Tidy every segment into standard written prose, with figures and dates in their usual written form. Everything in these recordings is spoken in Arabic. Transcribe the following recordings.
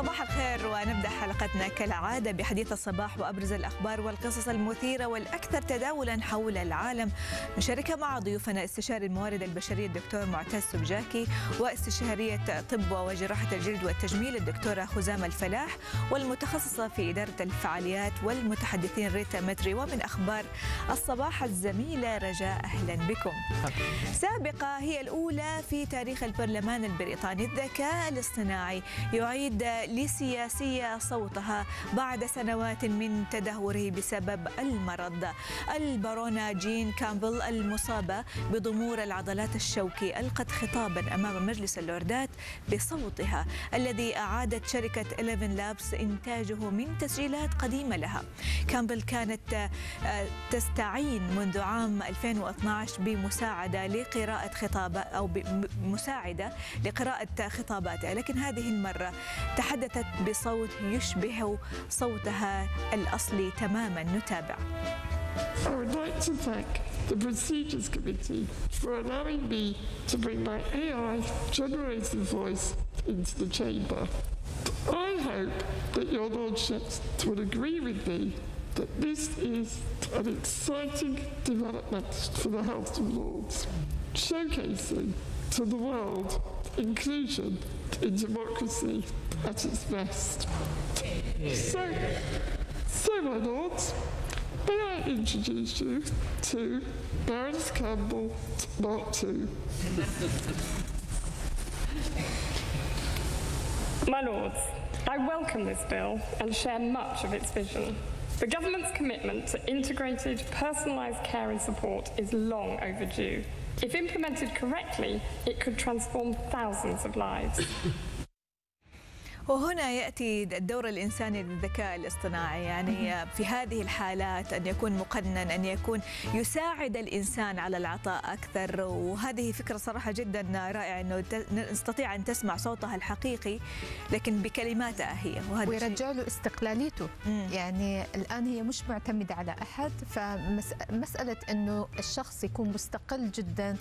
صباح الخير، ونبدأ حلقتنا كالعادة بحديث الصباح وأبرز الأخبار والقصص المثيرة والأكثر تداولا حول العالم. نشاركها مع ضيوفنا استشاري الموارد البشرية الدكتور معتز سبجاكي، واستشارية طب وجراحة الجلد والتجميل الدكتورة خزامة الفلاح، والمتخصصة في إدارة الفعاليات والمتحدثين ريتا متري. ومن أخبار الصباح الزميلة رجاء، أهلا بكم. سابقة هي الأولى في تاريخ البرلمان البريطاني، الذكاء الاصطناعي يعيد لسياسية صوتها بعد سنوات من تدهوره بسبب المرض. البارونة جين كامبل المصابة بضمور العضلات الشوكي ألقت خطابا أمام مجلس اللوردات بصوتها الذي أعادت شركة 11 لابس إنتاجه من تسجيلات قديمة لها. كامبل كانت تستعين منذ عام 2012 بمساعدة لقراءة لقراءة خطاباتها، لكن هذه المرة تحدثت بصوت يشبه صوتها الأصلي تماما. نتابع. I would like to thank the Procedures Committee for allowing me to bring my AI-generated voice into the chamber. I hope that your lordships will agree with me that this is an exciting development for the House of Lords, showcasing to the world inclusion in democracy at its best. So my lords, may I introduce you to Baroness Campbell Mark II. My lords, I welcome this bill and share much of its vision. The government's commitment to integrated, personalised care and support is long overdue. If implemented correctly, it could transform thousands of lives. وهنا يأتي الدور الإنساني للذكاء الاصطناعي، يعني في هذه الحالات أن يكون مقنن، أن يكون يساعد الإنسان على العطاء أكثر. وهذه فكرة صراحة جدا رائعة، أنه نستطيع أن تسمع صوتها الحقيقي لكن بكلماتها هي، ويرجع له استقلاليته. يعني الآن هي مش معتمدة على أحد، فمسألة أنه الشخص يكون مستقل جدا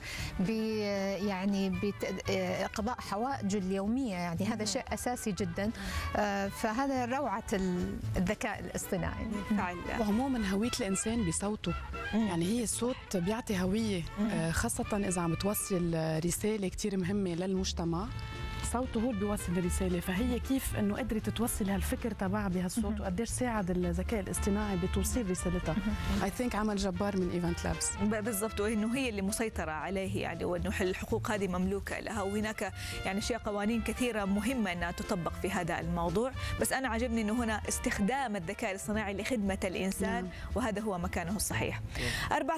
بقضاء حوائجه اليومية، يعني هذا شيء أساسي جدا. فهذا روعة الذكاء الاصطناعي فعلا. وعموما هوية الإنسان بصوته، يعني هي الصوت بيعطي هوية، خاصة إذا عم بتوصل رسالة كتير مهمة للمجتمع. صوته هو اللي بيوصل الرسالة، فهي كيف انه قدرت توصل هالفكر تبعها بهالصوت، وقديش ساعد الذكاء الاصطناعي بتوصيل رسالتها. اي ثينك عمل جبار من ايفنت لابس. بالضبط، وانه هي اللي مسيطرة عليه، يعني وانه الحقوق هذه مملوكة لها، وهناك يعني اشياء قوانين كثيرة مهمة انها تطبق في هذا الموضوع. بس انا عجبني انه هنا استخدام الذكاء الاصطناعي لخدمة الانسان، وهذا هو مكانه الصحيح.